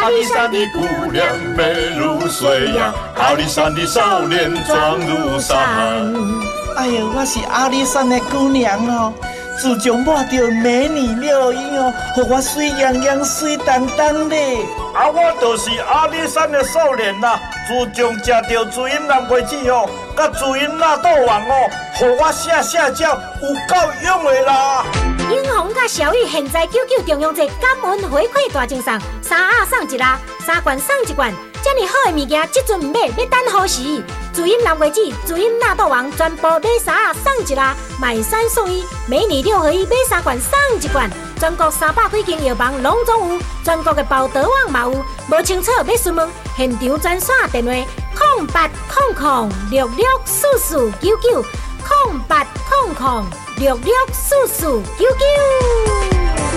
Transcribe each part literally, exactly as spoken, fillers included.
里山的姑娘美如水呀，阿里山的少年壮如山。 哎呦，我是阿里山的姑娘哦，自从摸到美女了以后，互我水洋洋、水当当的。 啊，我就是阿里山的少年啦，自从食到朱茵南瓜子哦，甲朱茵纳豆王哦，互我下下叫有够用的啦。 英宏甲小玉现在 Q Q 中央这感恩回馈大赠送，三盒送一盒，三罐送一罐，这么好的物件，这阵唔买，要等何时？朱茵南瓜子、朱茵纳豆王全部买三盒送一盒，买三送一，美女六合一买三罐送一罐，全国三百几间药房拢总有，全国的包德网嘛有，无清楚要询问，现场专线电话：空八空空六六四四九九，空八空空六六四四九九。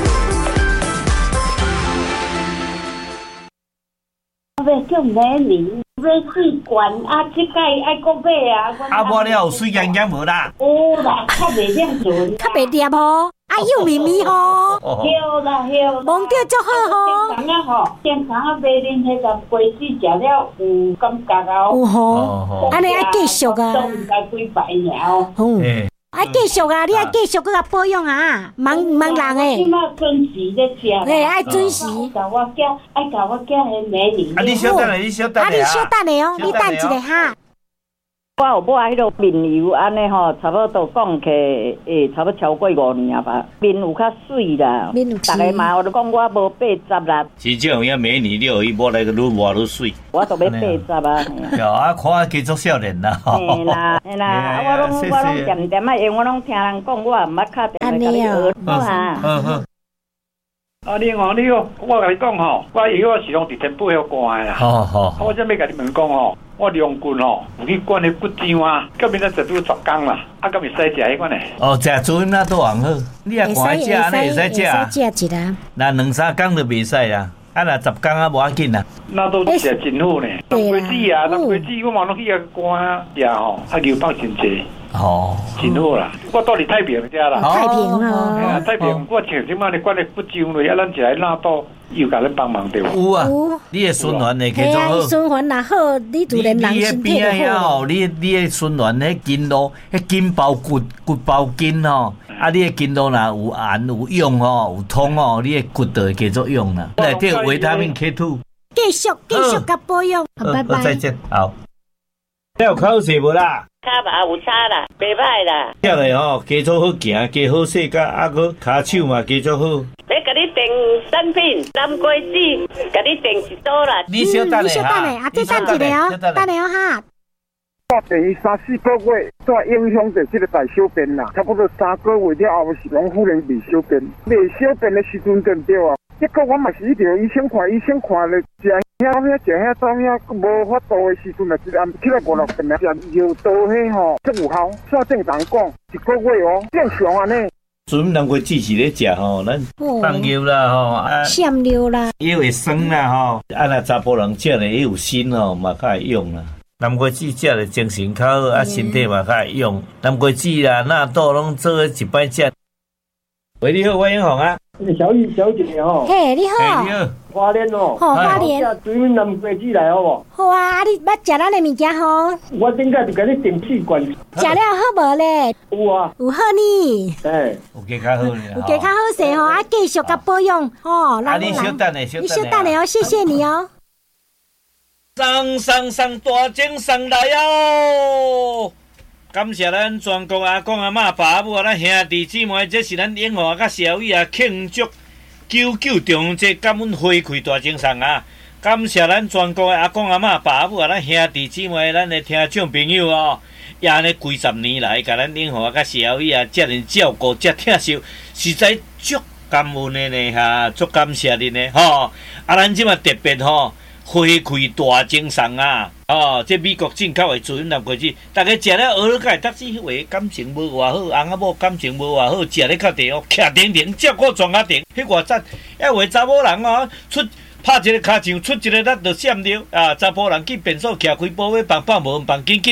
要叫美女，要水罐啊！这届爱搁买啊！ 啊，无了有水洋洋无啦？ 有啦，较袂念准， 较袂念吼，啊又咪咪吼， 有啦有啦， 忘掉足好吼。 健康啊吼，健康啊，买恁迄个果子食了有感觉啊。 有吼，安尼爱继续啊。 都唔该几百年哦。 嗯。爱继续啊！你爱继续搁甲保养啊，忙忙人诶。 起码准时咧食。 嘿，爱准时。 甲我囝，爱甲我囝迄美女。 啊，你小等下，你小等下。 啊，你小等下哦，你等一下哈。 我有买迄落面油，安尼吼，差不多讲起，诶，差不多超过五年吧。面有较水啦，大家嘛，我就讲我无八十啦。 是这样遐美女了，伊无来个愈活愈水。 我都要八十啊。 有啊，看继续少年啦。 嘿啦，嘿啦，我拢我拢点点啊，因为我拢听人讲，我也毋捌敲电话甲你学好啊。 嗯嗯。 啊，你好，你好，我甲你讲吼，我以后是拢伫天府遐干的啦。 好好。 我准备甲你问讲吼。我两棍吼，有去灌迄骨浆啊，到明仔食拄十工啦，啊，敢会使食迄款呢？ 哦，食朱茵纳豆王好，你也看食，安尼会使食啊？ 会使食一啦。 那两三工就袂使啦，啊，若十工啊无要紧啦。 那都食真好呢，当果子啊，当果子我嘛拢去遐灌食吼，啊，牛放真济。哦，真好啦！我到伫太平遮啦。 太平哦。 哎呀，太平，我像即摆咧灌咧骨浆咧，啊，咱一来纳豆。又甲咱帮忙对无？ 有啊，你的循环会继续好。 循环若好，你自然人身体就好。 你你的循环迄筋络，迄筋包骨，骨包筋吼。啊，你的筋络若有按有用吼，有通吼，你的骨就会继续用啦。内底维他命 K 二。 继续继续甲保养，拜拜。 再见，好。你有考试无啦？ 骹嘛有差啦，袂歹啦。 这个吼，加做好行，加好势，甲啊个骹手嘛加做好。 要甲你订产品，南瓜子，甲你订一组啦。 你小等下哈， 啊，再等一下哦，等下哦哈。 我第三四个月，再影响着这个大小便啦，差不多三个月了后是拢忽然未小便，未小便的时阵对不对啊？结果我嘛是一定医生看，医生看咧食遐遐食遐到遐无法度的时阵啊，一暗起来五六遍啊，食药刀迄吼，足有效。煞正常讲，一个月哦，正常安尼。 准南瓜子是咧食吼，咱放药啦吼，啊， 闪尿啦， 伊会酸啦吼，啊那查甫人食咧有锌吼，嘛较会用啦。南瓜子食咧精神较好，啊身体嘛较会用。南瓜子啦、纳豆拢做一摆食。喂，你好，我英宏啊。 小玉小姐吼， 嘿，你好， 你好， 花莲哦， 好花莲， 煮阮南瓜子来好无？ 好啊，你捌食咱的物件吼？ 我顶下就甲你订四罐， 食了好无咧？ 有啊， 有好呢， 哎， 有加较好呢， 有加较好势吼，啊，继续甲保养吼。 啊，你小等下，小你小等下哦，谢谢你哦。 上上上大精上来哦！感谢咱全国阿公阿嬷爸母啊，咱兄弟姊妹，这是咱永和甲小雨啊庆祝九九中央节感恩回馈大精神啊！感谢咱全国的阿公阿嬷爸母啊，咱兄弟姊妹，咱的听众朋友哦，也安尼几十年来，甲咱永和甲小雨啊，遮尔照顾，遮疼惜，实在足感恩的呢哈，足感谢你呢吼！啊，咱即嘛特别吼。回馈大精神啊！哦，这美国进口的猪膶南瓜子，大家食了学了解，但是迄话感情无偌好，翁仔某感情无偌好，食咧较地哦，徛定定，照顾全家庭，迄偌赞！遐话查某人哦，出拍一个骹墙，出一个力就闪着啊！查甫人去便所徛开宝马棒棒无棒紧紧的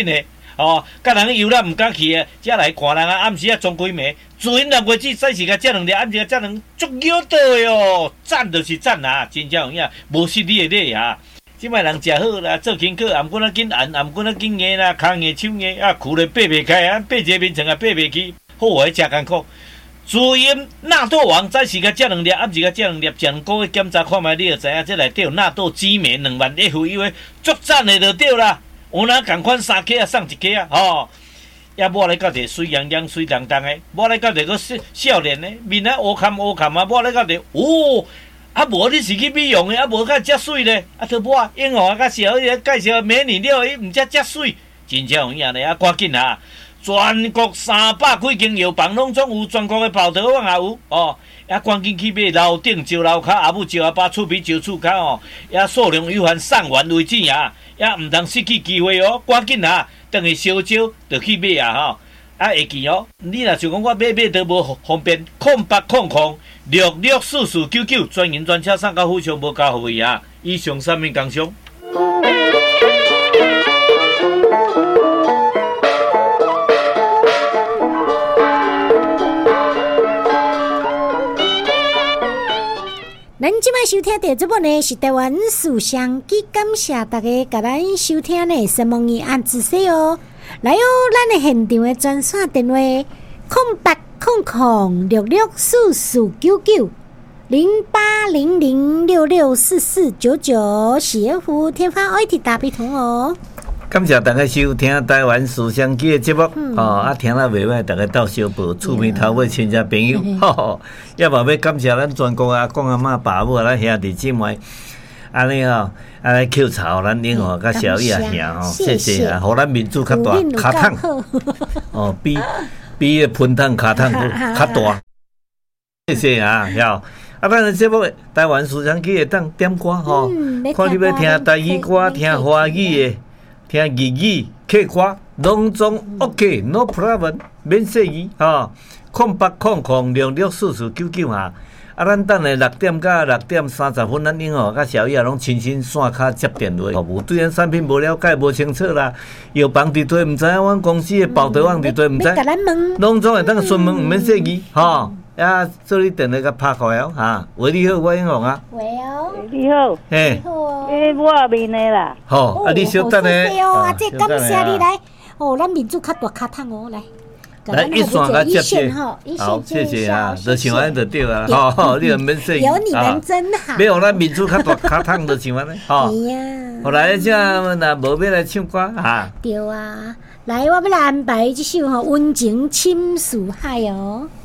哦，甲人游览毋敢去诶，才来看人啊。暗时啊装几暝，自因六月子早时甲遮两粒，暗时啊遮两足鸟倒诶哦，赞就是赞啊，真正有影，无失你诶礼啊。即摆人食好啦，做轻课，啊毋过咱紧按，啊毋过咱紧硬啦，骹硬手硬啊，跍咧爬袂开啊，爬一个面床啊爬袂起，好诶真艰苦。自因纳豆王早时甲遮两粒，暗时甲遮两粒，食两个月检查看觅，你就知影，这内底有纳豆紫莓两万 F 以为足赞诶就对啦。有哪共款三克啊，送一克啊，吼！也摸来到地水洋洋、水当当诶，摸来到地个少少年诶，面啊乌坎乌坎啊，摸来到地，哦！啊无你是去美容诶，啊无较遮水咧，啊都无英雄啊，甲小姐介绍美女了，伊毋遮遮水，真正有影咧啊！赶紧啊！全国三百几间药房拢总有，全国诶跑道网也有哦。也赶紧去买楼顶招楼骹，阿母招阿爸厝边招厝骹哦，也数量有限，送完为止啊！也毋通失去机会哦，赶紧啊！等于烧招就去买啊吼！啊会记哦，你若想讲我买买都无方便，空八空空六六四四九九专营专车送到府上无交付费啊！以上三名工商。 咱即摆收听到这部呢是台湾思想基，感谢大家甲咱收听呢新闻语按仔细哦。来哦，咱的现场的专线电话：空八空空六六四四九九零八零零六六四四九九，喜福天发爱提大鼻筒哦。 感谢大家收听台湾思想机的节目，嗯、哦，啊，听了袂歹，大家斗小报，厝边头尾亲戚朋友，吼、嗯，也嘛要感谢咱全国阿公阿嬷爸母咱兄弟姊妹，安尼吼，安尼扣槽咱永和甲小叶兄吼，谢谢啊，互咱民主较大卡桶，哦，比比个喷桶卡桶较大，谢谢啊，晓。啊，咱的节目台湾思想机会当点歌吼，嗯、看你要听台语歌，听华语的。听日语、客歌，拢总 OK，no problem， 免说语吼。空八空空六六四四九九哈。啊，咱等下六点到六点三十分，咱永和甲小叶拢亲身线卡接电话，服务对咱产品无了解、无清楚啦，药房伫对毋知影，阮公司的报道网伫对毋知，拢总会当询问，毋免说语吼。啊，做你电话甲拍开哦，哈，喂你好，我永和啊。 喂哦，你好， 嘿， 诶，我面的啦。 好，啊，你稍等咧。 哦，啊，这感谢你来，哦，咱民主较大卡桶哦，来。 来一线甲接接，好，谢谢啊，就像安就对啊，吼，你唔免说。 有你们真好。 没有咱民主较大卡桶就像安尼，吼。 是啊。 后来这若无要来唱歌啊。 对啊，来，我要来安排这首吼《温情深似海》哦。